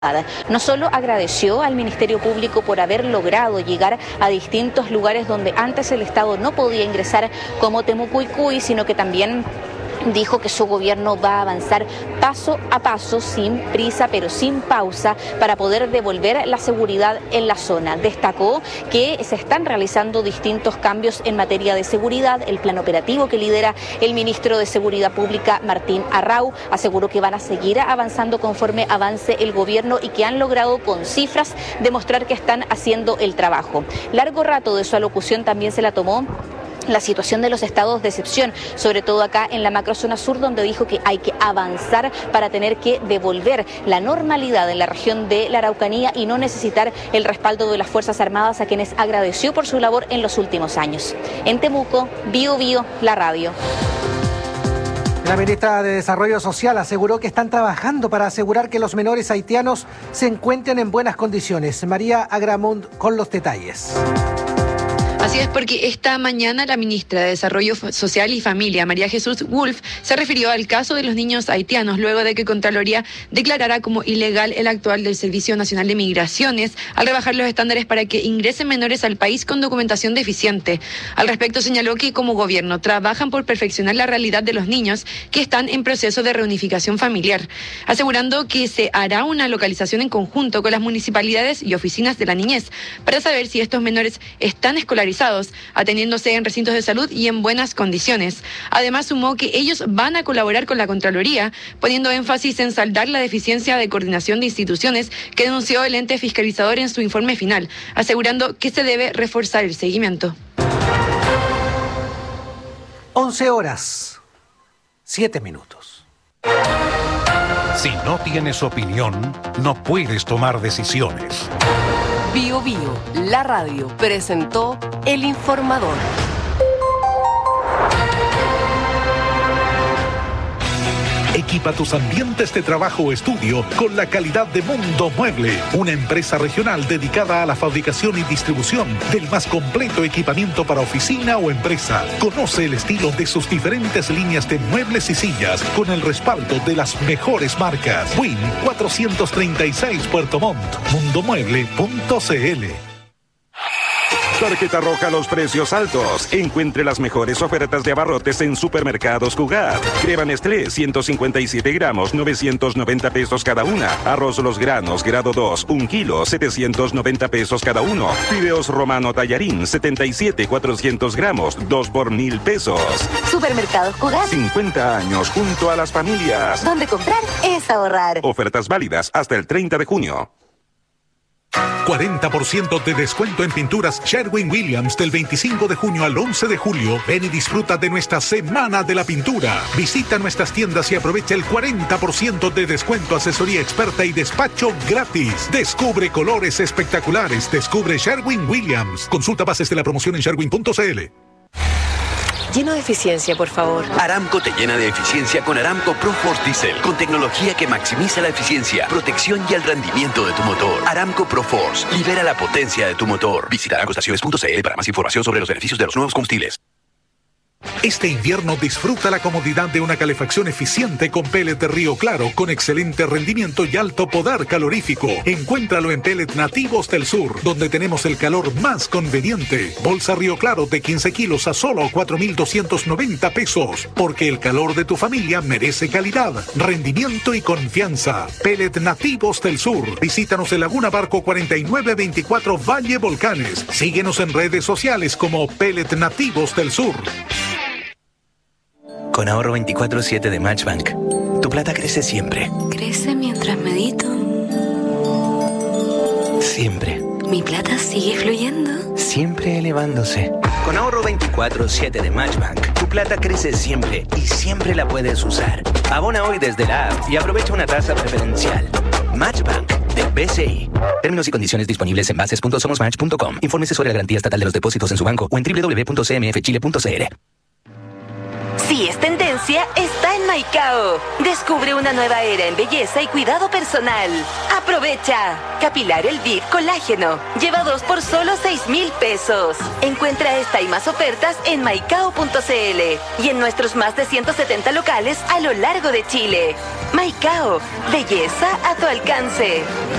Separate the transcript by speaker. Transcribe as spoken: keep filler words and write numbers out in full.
Speaker 1: No solo agradeció al Ministerio Público por haber logrado llegar a distintos lugares donde antes el Estado no podía ingresar, como Temucuicui, sino que también dijo que su gobierno va a avanzar paso a paso, sin prisa pero sin pausa, para poder devolver la seguridad en la zona. Destacó que se están realizando distintos cambios en materia de seguridad. El plan operativo que lidera el ministro de Seguridad Pública, Martín Arrau, aseguró que van a seguir avanzando conforme avance el gobierno y que han logrado con cifras demostrar que están haciendo el trabajo. Largo rato de su alocución también se la tomó la situación de los estados de excepción, sobre todo acá en la macrozona sur, donde dijo que hay que avanzar para tener que devolver la normalidad en la región de la Araucanía y no necesitar el respaldo de las Fuerzas Armadas, a quienes agradeció por su labor en los últimos años. En Temuco, Bio Bio, la radio.
Speaker 2: La ministra de Desarrollo Social aseguró que están trabajando para asegurar que los menores haitianos se encuentren en buenas condiciones. María Agramont con los detalles.
Speaker 3: Así es, porque esta mañana la ministra de Desarrollo Social y Familia, María Jesús Wolf, se refirió al caso de los niños haitianos luego de que Contraloría declarara como ilegal el actual del Servicio Nacional de Migraciones al rebajar los estándares para que ingresen menores al país con documentación deficiente. Al respecto señaló que como gobierno trabajan por perfeccionar la realidad de los niños que están en proceso de reunificación familiar, asegurando que se hará una localización en conjunto con las municipalidades y oficinas de la niñez para saber si estos menores están escolarizados, atendiéndose en recintos de salud y en buenas condiciones. Además, sumó que ellos van a colaborar con la Contraloría, poniendo énfasis en saldar la deficiencia de coordinación de instituciones que denunció el ente fiscalizador en su informe final, asegurando que se debe reforzar el seguimiento.
Speaker 2: once horas, siete minutos.
Speaker 4: Si no tienes opinión, no puedes tomar decisiones.
Speaker 5: Bio Bio, la radio, presentó El Informador.
Speaker 4: Equipa tus ambientes de trabajo o estudio con la calidad de Mundo Mueble, una empresa regional dedicada a la fabricación y distribución del más completo equipamiento para oficina o empresa. Conoce el estilo de sus diferentes líneas de muebles y sillas con el respaldo de las mejores marcas. Win cuatrocientos treinta y seis Puerto Montt, mundomueble punto cl.
Speaker 6: Tarjeta roja a los precios altos. Encuentre las mejores ofertas de abarrotes en Supermercados Cugat. Crema Nestlé, ciento cincuenta y siete gramos, novecientos noventa pesos cada una. Arroz Los Granos, grado dos, un kilo, setecientos noventa pesos cada uno. Fideos Romano Tallarín, setenta y siete, cuatrocientos gramos, dos por mil pesos.
Speaker 7: Supermercados Cugat.
Speaker 6: cincuenta años junto a las familias.
Speaker 7: Donde comprar es ahorrar.
Speaker 6: Ofertas válidas hasta el treinta de junio.
Speaker 4: cuarenta por ciento de descuento en pinturas Sherwin-Williams del veinticinco de junio al once de julio. Ven y disfruta de nuestra Semana de la Pintura. Visita nuestras tiendas y aprovecha el cuarenta por ciento de descuento, asesoría experta y despacho gratis. Descubre colores espectaculares. Descubre Sherwin-Williams. Consulta bases de la promoción en sherwin punto cl.
Speaker 5: Lleno de eficiencia, por favor.
Speaker 8: Aramco te llena de eficiencia con Aramco ProForce Diesel, con tecnología que maximiza la eficiencia, protección y el rendimiento de tu motor. Aramco ProForce, libera la potencia de tu motor. Visita aramco estaciones punto cl para más información sobre los beneficios de los nuevos combustibles.
Speaker 4: Este invierno disfruta la comodidad de una calefacción eficiente con pellet Río Claro, con excelente rendimiento y alto poder calorífico. Encuéntralo en Pellet Nativos del Sur, donde tenemos el calor más conveniente. Bolsa Río Claro de quince kilos a solo cuatro mil doscientos noventa pesos, porque el calor de tu familia merece calidad, rendimiento y confianza. Pellet Nativos del Sur. Visítanos en Laguna Barco cuarenta y nueve veinticuatro Valle Volcanes. Síguenos en redes sociales como Pellet Nativos del Sur.
Speaker 9: Con ahorro veinticuatro siete de Matchbank, tu plata crece siempre.
Speaker 10: Crece mientras medito.
Speaker 9: Siempre.
Speaker 10: Mi plata sigue fluyendo.
Speaker 9: Siempre elevándose. Con ahorro veinticuatro siete de Matchbank, tu plata crece siempre y siempre la puedes usar. Abona hoy desde la app y aprovecha una tasa preferencial. Matchbank de B C I. Términos y condiciones disponibles en bases punto somos match punto com. Infórmese sobre la garantía estatal de los depósitos en su banco o en doble u doble u doble u punto c m f chile punto c l.
Speaker 11: Si es tendencia, está en Maicao. Descubre una nueva era en belleza y cuidado personal. ¡Aprovecha! Capilar Elvive Colágeno. Lleva dos por solo seis mil pesos. Encuentra esta y más ofertas en maicao punto cl y en nuestros más de ciento setenta locales a lo largo de Chile. Maicao, belleza a tu alcance.